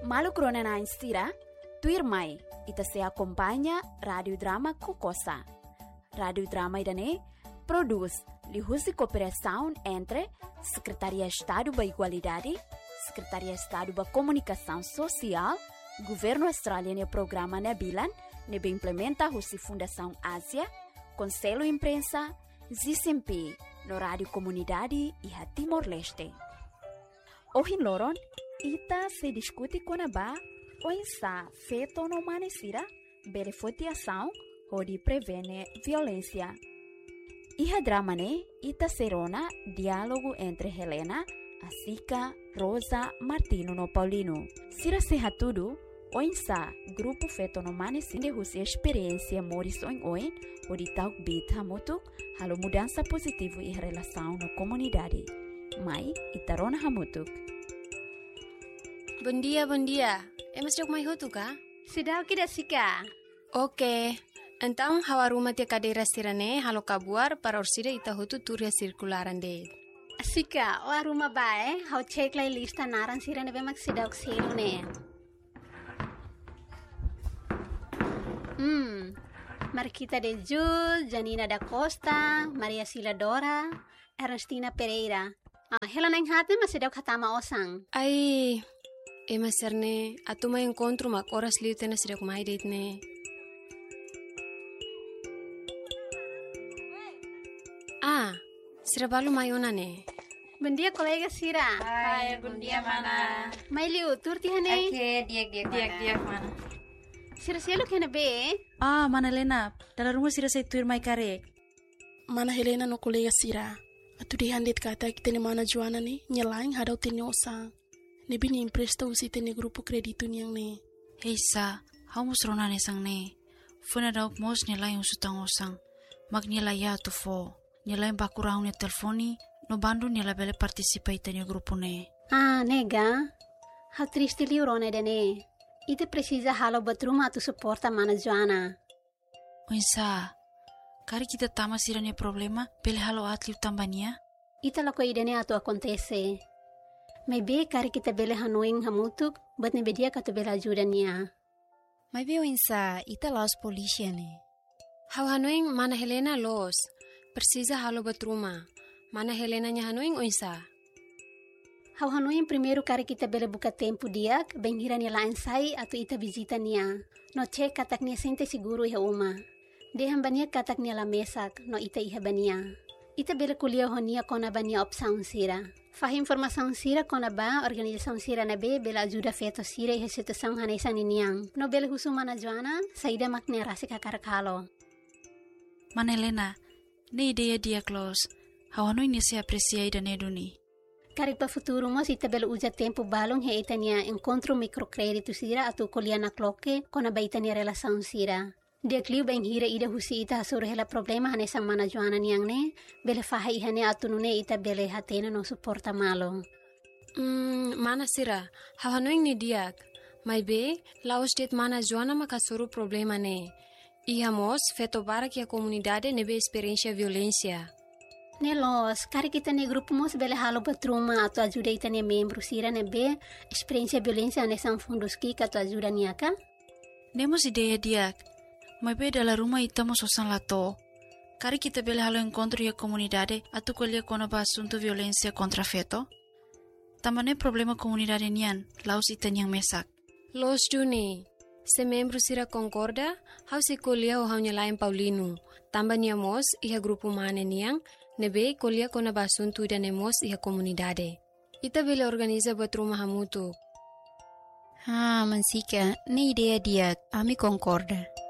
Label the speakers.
Speaker 1: Malu krona na instira, tu irmai, ita se acompanha Radio Drama Kokosa. Radio Drama idane produz lihusi cooperação entre Secretaria Estado da Igualdade, Secretaria Estado da Comunicação Social, Governo Australiano e Programa Nebilan, nebe implementa husi Fundação Ásia, Conselho Imprensa, ZCMP, no Rádio Comunidade e Timor-Leste. Hoje loron, ita se discute com a ba, o insa feito no manesira, beneficiação, onde prevene violência. Iha drama ne, ita serona diálogo entre Helena, Asica, Rosa, Martino no Paulino. Sira seha tudo, o insa grupo feito no manesira husi experiência moris oin, onde tal bit hamutuk, halo mudança positivo e relação na comunidade. Mai, itarona hamutuk.
Speaker 2: Bom dia. Mas jok mai hotu ka?
Speaker 3: Sedau kita sika.
Speaker 2: Oke. Então, hawaruma tia cadeira sirane, halo kabuar para orsida ita hotu turia circularan de.
Speaker 3: Sika, o aruma bae, hau cek lai lista naran sirane bemak sedau kselu ne. Marquita de Jul, Janina da Costa, Maria Sila Dora, Ernestina Pereira. Helena yang hati masih sedau katama osang.
Speaker 2: Ai, serne, atu mai encontro mak oras liu tena sidak mai date ne. Sira balu mai ona ne.
Speaker 3: Bom dia, colega Sira.
Speaker 4: Hai, bom dia, mana.
Speaker 3: Mai liu, turti hane.
Speaker 4: Oke, diak mana.
Speaker 3: Sira sialu kena be.
Speaker 5: Mana Helena, dalam rumah Sira saya tuir mai karek.
Speaker 6: Mana Helena no colega Sira. Atu dihandit kata kita ni mana Joana ni, nyelaing hadau tini osang. Nebi ni impresta usi tini grupo kreditu ni yang ne.
Speaker 5: Hei sa, hau musrona ne sang ne. Funa dauk mos nyelaing usutang osang. Mag nyelaya tu fo. Nyelaing bakurang ni telefoni, no bandu nyela bele partisipa itani grupo ne.
Speaker 3: Nega. Hau triste liu rone dene. Ite precisa halo batruma tu suporta mana Joana.
Speaker 5: Oinsa, kari kita tama sirane problema, bele halo atliu tambania?
Speaker 3: Ita lako idene atu acontece. Maybe kari kita bele hanuing hamutuk, but nebe dia katu bele ajuda niya.
Speaker 7: Maybe oinsa, ita laos polisia ne.
Speaker 2: Hau hanuing mana Helena los. Precisa halo batruma. Mana Helena nya hanuing oinsa.
Speaker 3: Hau hanuing primeiro kari kita bele buka tempo diak, benghira niya lain sai atau ita visita niya. No cek katak niya sente siguro iha uma. Deham bania katak niya la mesak, no ita iha bania. Ita bele kuliah honia kona bania opsaun sira. Fah informação sira kona ba organização sira na be bela ajuda feto sira iha situação hanesan iniang. No bele husu mana Joana, saida makne rasi kakarakalo.
Speaker 5: Mana Helena, ne ideia dia close. Hau hanui ni se apreciai dan eduni.
Speaker 3: Kari pa futuro mo si tabel uja tempo balong he itania encontro microcredito sira atau kuliah na kloke kona ba itania relação sira. Dia kliu bang hira ida husi ita hasur hela problema hane sa mana Joana niang ne bele faha ihane atunune ita bele hatena no suporta malo.
Speaker 2: Mana sira, hau hanuing ni diak. Mai be, laos det mana Joana makasuru problema ne. Ihamos feto barak ya comunidade nebe experiência violência.
Speaker 3: Nelos, kari kita ne grupo mos bele halo batruma atau ajuda ita ne membro sira nebe experiência violência nessa fundos ki atau ajuda niaka?
Speaker 5: Nemos ideia diak. Mai be dalam rumah ita mo sosan lato. Kari kita bele halo encontro ya comunidade atau kuliah kona basunto violência contra feto. Tamane problema comunidade nian, laos ita nyang mesak.
Speaker 2: Los duni. Se membro sira concorda, hau se kuliah o hau nyalain Paulino. Tamba niamos iha grupo mane niang, nebe kuliah kona basunto ida nemos iha comunidade. Ita bele organiza batruma hamutu.
Speaker 7: Mansika, ne idea dia, ami concorda.